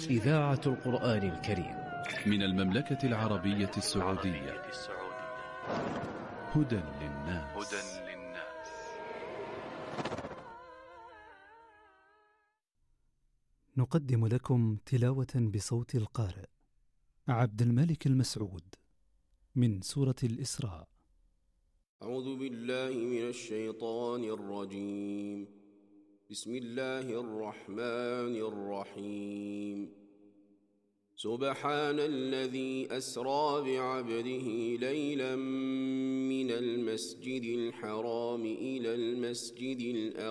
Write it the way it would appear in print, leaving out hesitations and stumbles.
إذاعة القرآن الكريم من المملكة العربية السعودية. هدى للناس. نقدم لكم تلاوة بصوت القارئ عبد الملك المسعود من سورة الإسراء. أعوذ بالله من الشيطان الرجيم. بسم الله الرحمن الرحيم. سبحان الذي أسرى بعبده ليلا من المسجد الحرام إلى المسجد الأقصى